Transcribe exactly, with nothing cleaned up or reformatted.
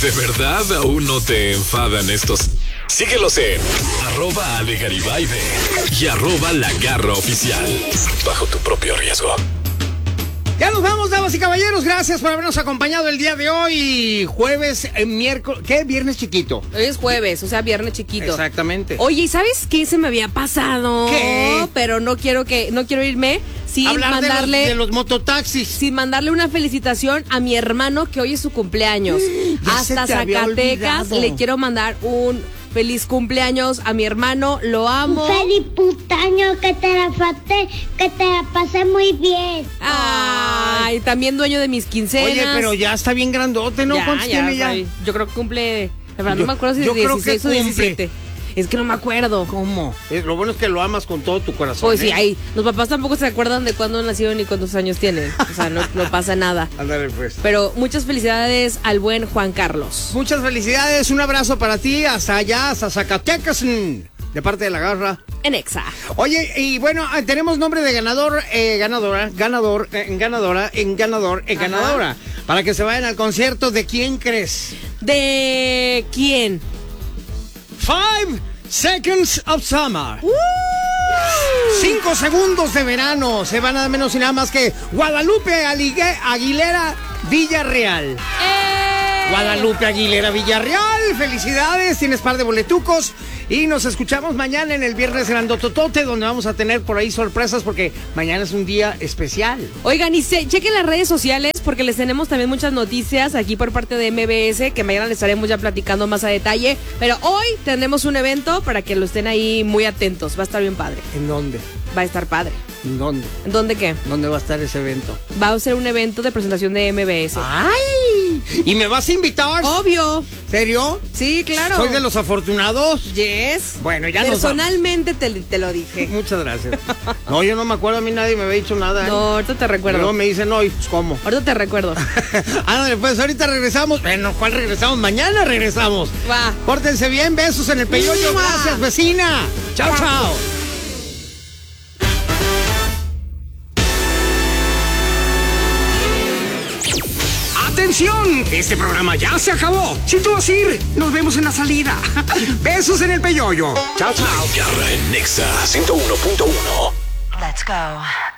¿De verdad aún no te enfadan estos? Síguelos en arroba Ale Garibay y arroba La Garra Oficial. Bajo tu propio riesgo. Ya nos vamos, damas y caballeros. Gracias por habernos acompañado el día de hoy. Jueves, eh, miércoles. ¿Qué? Viernes chiquito. Hoy es jueves, o sea, viernes chiquito. Exactamente. Oye, ¿y sabes qué se me había pasado? ¿Qué? Pero no quiero que, no quiero irme sin Hablar mandarle. de los, de los mototaxis. Sin mandarle una felicitación a mi hermano que hoy es su cumpleaños. Ya se Hasta te había Zacatecas olvidado. le quiero mandar un feliz cumpleaños a mi hermano, lo amo. Feliz putaño, que te la pasé, que te la pasé muy bien. Ay, también dueño de mis quincenas. Oye, pero ya está bien grandote, ¿no? Ya, ¿Cuántos ya, tiene ya? soy- Yo creo que cumple. La verdad, Yo- no me acuerdo si yo es creo que dieciséis o cumple. diecisiete. Es que no me acuerdo. ¿Cómo? Eh, lo bueno es que lo amas con todo tu corazón. Pues sí, ¿eh? ahí. Los papás tampoco se acuerdan de cuándo nacieron ni cuántos años tienen. O sea, no, no pasa nada. Ándale, pues. Pero muchas felicidades al buen Juan Carlos. Muchas felicidades, un abrazo para ti, hasta allá, hasta Zacatecas, mm, de parte de La Garra. En Exa. Oye, y bueno, ah, tenemos nombre de ganador, eh, ganadora, ganador, eh, ganadora, en ganador, en Ajá. ganadora, para que se vayan al concierto. ¿De quién crees? ¿De quién? Five Seconds of Summer. Cinco segundos de verano. Se van nada menos y nada más que Guadalupe Aligue- Aguilera Villarreal. ¡Eh! Guadalupe Aguilera Villarreal, felicidades, tienes par de boletucos y nos escuchamos mañana en el Viernes Grandototote, donde vamos a tener por ahí sorpresas porque mañana es un día especial. Oigan, y se, chequen las redes sociales porque les tenemos también muchas noticias aquí por parte de M B S que mañana les estaremos ya platicando más a detalle. Pero hoy tenemos un evento para que lo estén ahí muy atentos. Va a estar bien padre. ¿En dónde? Va a estar padre. ¿En dónde? ¿En dónde qué? ¿Dónde va a estar ese evento? Va a ser un evento de presentación de M B S. ¡Ay! ¿Y me vas a invitar? Obvio. ¿Serio? Sí, claro. ¿Soy de los afortunados? Yes. Bueno, ya nos Personalmente te, te lo dije. Muchas gracias. No, yo no me acuerdo, a mí nadie me había dicho nada. ¿eh? No, ahorita te Y recuerdo. luego me dicen, no, y pues, ¿cómo? Ahorita te recuerdo. Ándale, pues ahorita regresamos. Bueno, ¿cuál regresamos? Mañana regresamos. Va. Pórtense bien, besos en el peyoyo. ¡Mua! Gracias, vecina. Chao, chao. ¡Atención! Este programa ya se acabó. Si tú vas a ir, nos vemos en la salida. Besos en el peyoyo. Chao, chao. La Garra en Nexa ciento uno punto uno. Let's go.